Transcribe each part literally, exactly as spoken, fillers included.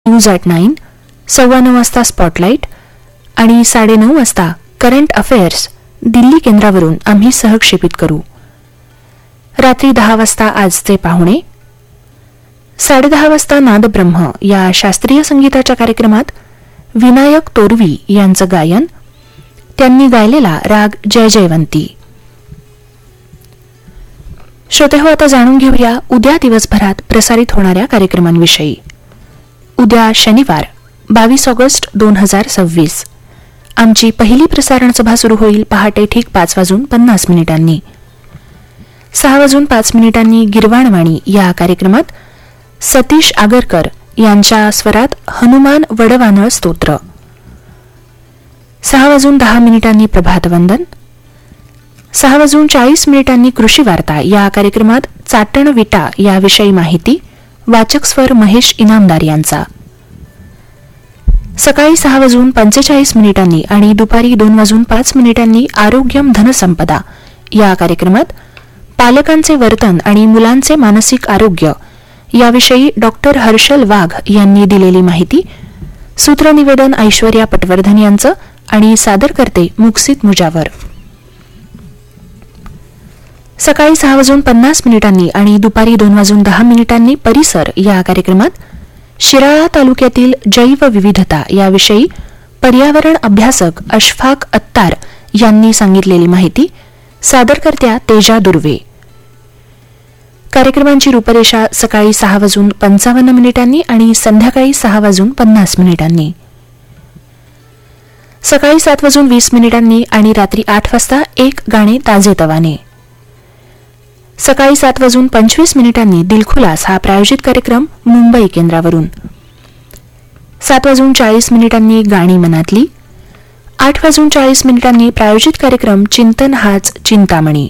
News at nine, सव्वा नऊ वाजता स्पॉटलाईट आणि साडेनऊ वाजता करंट अफेअर्स दिल्ली केंद्रावरून आम्ही सहक्षेपित करू. रात्री दहा वाजता आजचे पाहुणे, साडेदहा वाजता नादब्रह्म या शास्त्रीय संगीताच्या कार्यक्रमात विनायक तोरवी यांचं गायन, त्यांनी गायलेला राग जय जयवंती. श्रोतेहो, आता जाणून घेऊया उद्या दिवसभरात प्रसारित होणाऱ्या कार्यक्रमांविषयी. उद्या शनिवार बावीस ऑगस्ट दोन हजार सव्वीस आमची पहिली प्रसारण सभा सुरू होईल पहाटे ठीक पाच वाजून पन्नास मिनिटांनी. सहा वाजून पाच मिनिटांनी गिरवाणवाणी या कार्यक्रमात सतीश आगरकर यांच्या स्वरात हनुमान वडवानळ स्तोत्र. सहा वाजून दहा मिनिटांनी प्रभातवंदन. सहा वाजून चाळीस मिनिटांनी कृषी वार्ता या कार्यक्रमात चाटण विटा याविषयी माहिती, वाचक स्वर महेश इनामदार यांचा. सकाळी सहा वाजून पंचेचाळीस मिनिटांनी आणि दुपारी दोन वाजून पाच मिनिटांनी आरोग्यम धनसंपदा या कार्यक्रमात पालकांचे वर्तन आणि मुलांचे मानसिक आरोग्य याविषयी डॉक्टर हर्षल वाघ यांनी दिलेली माहिती, सूत्रनिवेदन ऐश्वर्या पटवर्धन यांचं आणि सादर करते मुक्सित मुजावर. सकाळी सहा वाजून पन्नास मिनिटांनी आणि दुपारी दोन वाजून दहा मिनिटांनी परिसर या कार्यक्रमात शिराळा तालुक्यातील जैवविविधता याविषयी पर्यावरण अभ्यासक अशफाक अत्तार यांनी सांगितलेली माहिती, सादरकर्त्या तेजा दुर्वे. कार्यक्रमांची रूपरेषा सकाळी सहा वाजून पंचावन्न मिनिटांनी आणि संध्याकाळी सहा वाजून पन्नास मिनिटांनी. सकाळी सात वाजून वीस मिनिटांनी आणि रात्री आठ वाजता एक गाणे ताजेतवाने. सकाळी सात वाजून पंचवीस मिनिटांनी दिलखुलास हा प्रायोजित कार्यक्रम मुंबई केंद्रावरून. सात वाजून चाळीस मिनिटांनी गाणी मनातली. आठ वाजून चाळीस मिनिटांनी प्रायोजित कार्यक्रम चिंतन हाच चिंतामणी.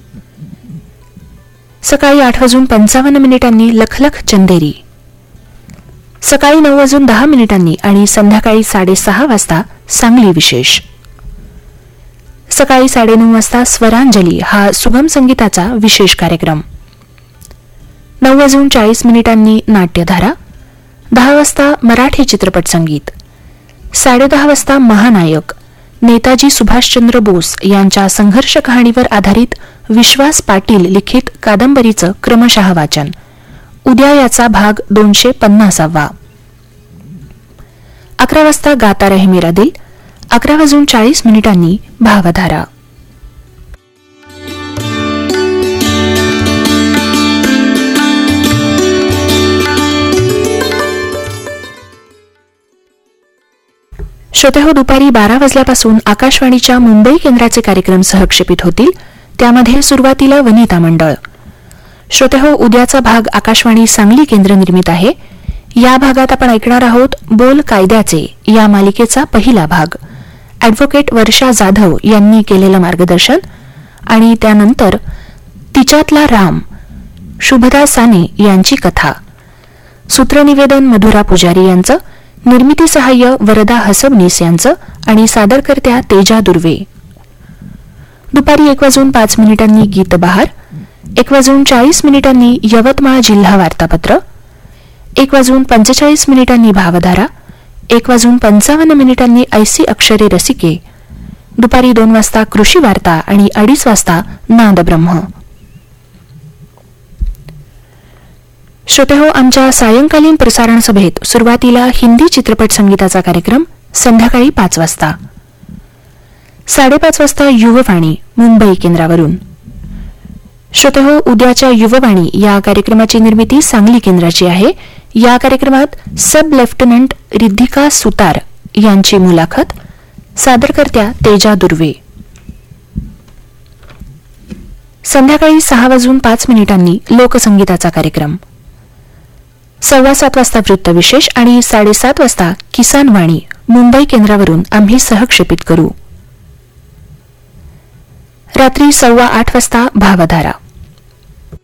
सकाळी आठ वाजून पंचावन्न मिनिटांनी लखलख चंदेरी. सकाळी नऊ वाजून दहा मिनिटांनी आणि संध्याकाळी साडेसहा वाजता सांगली विशेष. सकाळी साडेनऊ वाजता स्वरांजली हा सुगम संगीताचा विशेष कार्यक्रम. नऊ वाजून चाळीस मिनिटांनी नाट्यधारा. दहा वाजता मराठी चित्रपट संगीत. साडेदहा वाजता महानायक नेताजी सुभाषचंद्र बोस यांच्या संघर्ष कहाणीवर आधारित विश्वास पाटील लिखित कादंबरीचं क्रमशः वाचन. उद्या याचा भाग दोनशे पन्नासावा. अकरा वाजता गाता रहे मेरा दिल. अकरा वाजून चाळीस मिनिटांनी भावधारा. श्रोतेहो, दुपारी बारा वाजल्यापासून आकाशवाणीच्या मुंबई केंद्राचे कार्यक्रम सहक्षेपित होतील. त्यामध्ये सुरुवातीला वनिता मंडळ. श्रोतेहो, उद्याचा भाग आकाशवाणी सांगली केंद्र निर्मित आहे. या भागात आपण ऐकणार आहोत बोल कायद्याचे या मालिकेचा पहिला भाग. ॲडव्होकेट वर्षा जाधव यांनी केलेलं मार्गदर्शन आणि त्यानंतर तिच्यातला राम शुभदा साने यांची कथा. सूत्रनिवेदन मधुरा पुजारी यांचं, निर्मिती सहाय्य वरदा हसबनीस यांचं आणि सादरकर्त्या तेजा दुर्वे. दुपारी एक वाजून पाच मिनिटांनी गीत बहार. एक वाजून चाळीस मिनिटांनी यवतमाळ जिल्हा वार्तापत्र. एक वाजून पंचेचाळीस मिनिटांनी भावधारा. एक वाजून पंचावन्न मिनिटांनी ऐसी अक्षरे रसिके. दुपारी दोन वाजता कृषी वार्ता आणि अडीच वाजता नादब्रह्म. श्रोतेहो, आमच्या सायंकालीन प्रसारण सभेत सुरुवातीला हिंदी चित्रपट संगीताचा कार्यक्रम संध्याकाळी पाच वाजता. साडेपाच वाजता युववाणी मुंबई केंद्रावरून. श्रोतेहो, उद्याच्या युववाणी या कार्यक्रमाची निर्मिती सांगली केंद्राची आहे. या कार्यक्रमात सब लेफ्टनंट रिद्धिका सुतार यांची मुलाखत. सादरकर्त्या तेजा दुर्वे. संध्याकाळी सहा वाजून पाच मिनिटांनी लोकसंगीताचा कार्यक्रम. सव्वा सात वाजता वृत्तविशेष आणि साडेसात वाजता किसान वाणी मुंबई केंद्रावरून आम्ही सहक्षेपित करू. रात्री सव्वा आठ वाजता भावधारा.